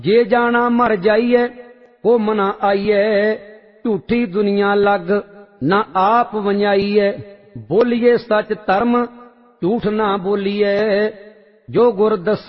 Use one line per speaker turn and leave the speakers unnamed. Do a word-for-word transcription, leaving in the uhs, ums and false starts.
जे जाना मर जाइए हुम ना आइए, झूठी दुनिया लग ना आप वंजाइए। बोलिए सच धर्म झूठ ना बोलिए, जो गुर दस